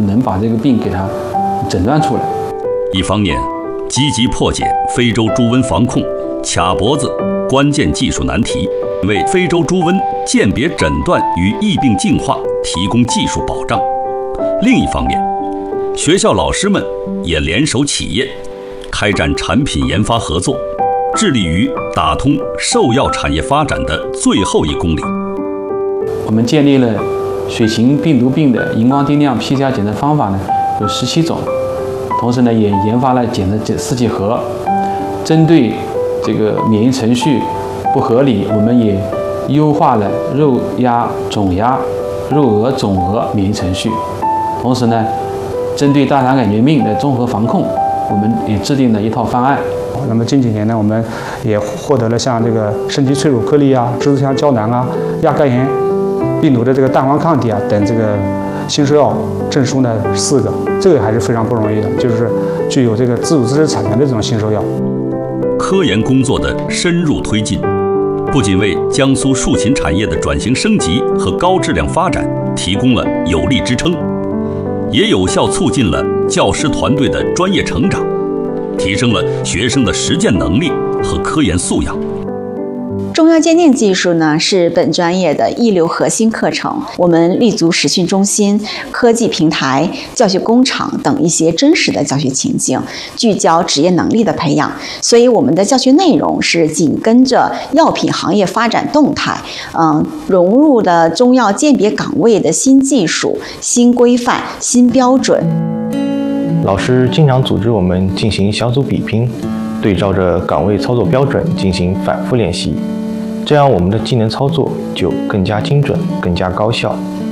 能把这个病给它诊断出来。 一方面，积极破解非洲猪瘟防控卡脖子关键技术难题，为非洲猪瘟鉴别诊断与疫病净化提供技术保障。另一方面，学校老师们也联手企业，开展产品研发合作，致力于打通兽药产业发展的最后1公里。 我们建立了血型病毒病的荧光定量 PCR 检测方法呢，有17种，同时呢也研发了检测试剂盒。针对这个免疫程序不合理，我们也优化了肉鸭、种鸭、肉鹅、种鹅免疫程序。同时呢，针对大肠杆菌病的综合防控，我们也制定了一套方案。 那么近几年呢，我们也获得了像这个肾基脆乳颗粒啊、支持香胶囊啊、亚肝炎病毒的这个蛋黄抗体啊等这个新兽药证书呢4个，这个还是非常不容易的，就是具有这个自主知识产权的这种新兽药。 科研工作的深入推进，不仅为江苏畜禽产业的转型升级和高质量发展提供了有力支撑，也有效促进了教师团队的专业成长，提升了学生的实践能力和科研素养。 中药鉴定技术呢是本专业的一流核心课程，我们立足实训中心、科技平台、教学工厂等一些真实的教学情境，聚焦职业能力的培养。所以我们的教学内容是紧跟着药品行业发展动态，融入了中药鉴别岗位的新技术、新规范、新标准。 老师经常组织我们进行小组比拼，对照着岗位操作标准进行反复练习，这样我们的技能操作就更加精准、更加高效。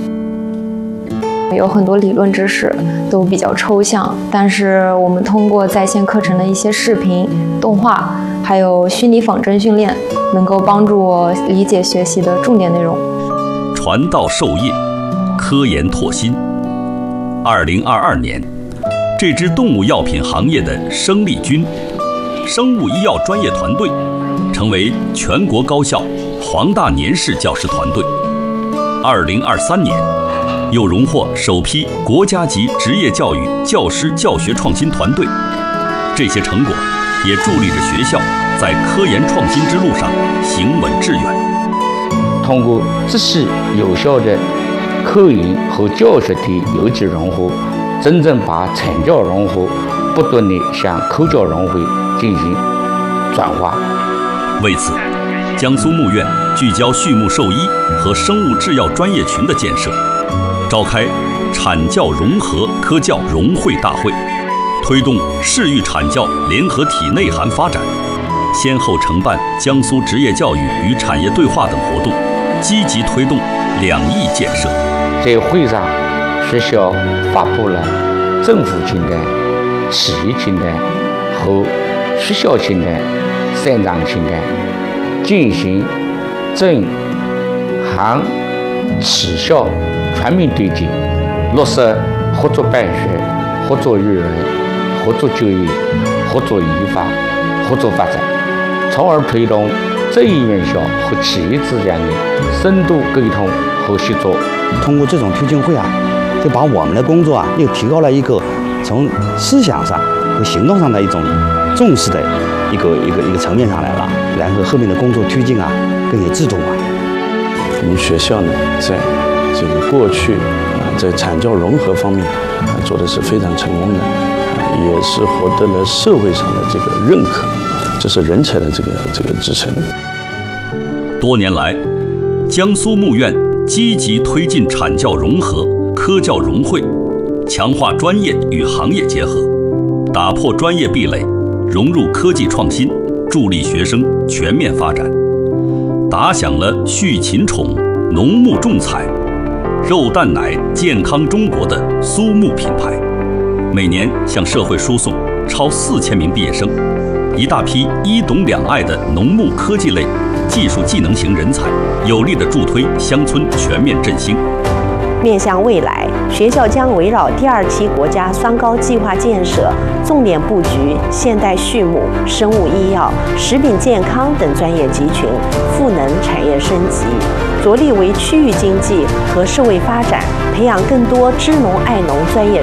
有很多理论知识都比较抽象，但是我们通过在线课程的一些视频、动画，还有虚拟仿真训练，能够帮助我理解学习的重点内容。 传道授业，科研拓新。2022年，这支动物药品行业的生力军生物医药专业团队成为全国高校黄大年市教师团队。2023年，又荣获首批国家级职业教育教师教学创新团队。这些成果也助力着学校在科研创新之路上行稳致远。 通过知识有效的科研和教学的有机融合，真正把产教融合不断地向科教融汇进行转化。 为此，江苏牧院聚焦畜牧兽医和生物制药专业群的建设，召开产教融合科教融汇大会，推动市域产教联合体内涵发展，先后承办江苏职业教育与产业对话等活动，积极推动2翼建设。 在会上，学校发布了政府清单、企业清单和学校清单3张清单，进行政、行、企校全面对接，落实合作办学、合作育儿、合作就业、合作研发、合作发展，从而推动职业院校和企业之间的深度沟通和协作。 通过这种推进会啊，就把我们的工作啊又提高了一个从思想上和行动上的一种重视的一个层面上来了，然后后面的工作推进啊更有制度化。 我们学校呢，在这个过去在产教融合方面做的是非常成功的，也是获得了社会上的这个认可，这是人才的这个支撑。 多年来，江苏牧院积极推进产教融合、科教融汇，强化专业与行业结合，打破专业壁垒，融入科技创新，助力学生全面发展，打响了畜禽宠、农牧种采、肉蛋奶健康中国的苏牧品牌，每年向社会输送超4000名毕业生，一大批一懂两爱的农牧科技类技术技能型人才，有力地助推乡村全面振兴。 面向未来，学校将围绕第2期国家双高计划建设，重点布局现代畜牧、生物医药、食品健康等专业集群，赋能产业升级，着力为区域经济和社会发展培养更多知农爱农专业